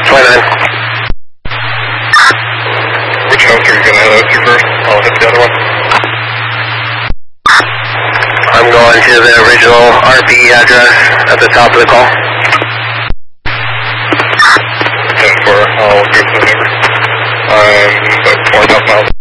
29. Which house are you going to head out to first? I'll hit the other one. I'm going to the original RP address at the top of the call. 10-4, I'll go to the neighbor. I'm about 4.5 miles.